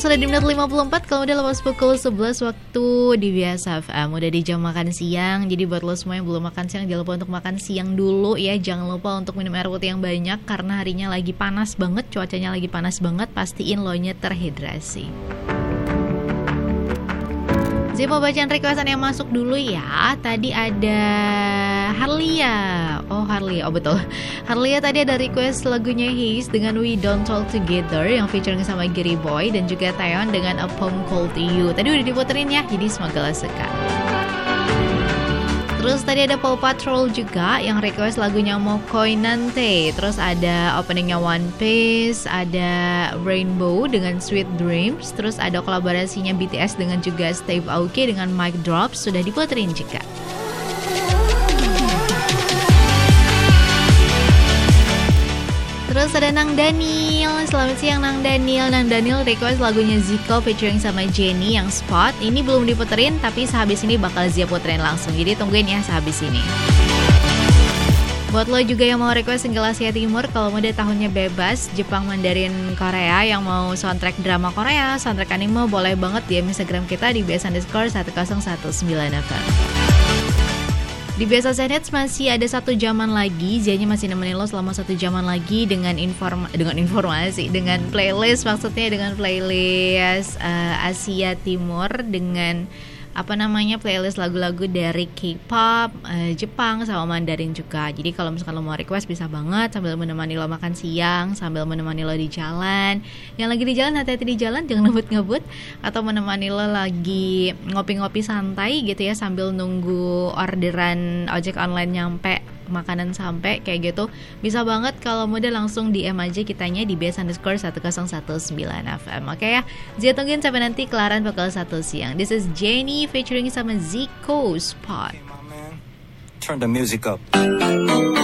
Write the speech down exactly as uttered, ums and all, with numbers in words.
sudah di menit lima puluh empat. Kalau udah lepas pukul sebelas waktu di Biasa F M. Udah di jam makan siang. Jadi buat lo semua yang belum makan siang, jangan lupa untuk makan siang dulu ya. Jangan lupa untuk minum air putih yang banyak, karena harinya lagi panas banget, cuacanya lagi panas banget. Pastiin lo nya terhidrasi. Saya mau bacaan requestan yang masuk dulu ya. Tadi ada Harlia. Oh Harlia, oh betul. Harlia tadi ada request lagunya Haze dengan We Don't Talk Together yang featuring sama Gary Boy, dan juga Taeyeon dengan A Poem Called You. Tadi udah diputerin ya, jadi semoga lo suka. Terus tadi ada Paw Patrol juga yang request lagunya Mokoi Nante. Terus ada openingnya One Piece, ada Rainbow dengan Sweet Dreams. Terus ada kolaborasinya B T S dengan juga Steve Aoki dengan Mic Drop, sudah diputerin juga. Terus ada Nang Daniel. Selamat siang Nang Daniel. Nang Daniel request lagunya Zico featuring sama Jennie yang Spot. Ini belum diputerin, tapi sehabis ini bakal Zia puterin langsung. Jadi tungguin ya sehabis ini. Buat lo juga yang mau request single Asia Timur, kalau mode tahunnya bebas, Jepang, Mandarin, Korea, yang mau soundtrack drama Korea, soundtrack anime, boleh banget di Instagram kita di biasa underscore satu nol satu sembilan F M. Di Biasa Senhits masih ada satu jaman lagi. Zianya masih nemenin lo selama satu jaman lagi dengan informa- dengan informasi, dengan playlist, maksudnya dengan playlist uh, Asia Timur, dengan apa namanya playlist lagu-lagu dari K-pop, uh, Jepang sama Mandarin juga. Jadi kalau misalkan lo mau request bisa banget sambil menemani lo makan siang, sambil menemani lo di jalan. Yang lagi di jalan hati-hati di jalan, jangan ngebut-ngebut, atau menemani lo lagi ngopi-ngopi santai gitu ya sambil nunggu orderan ojek online nyampe, makanan sampai kayak gitu. Bisa banget kalau mau langsung D M aja kitanya di biasa underscore satu nol satu sembilan F M. Oke ya, Zia tungguin sampai nanti kelaran pukul satu siang. This is Jennie featuring sama Zico, Spot. Turn the music up.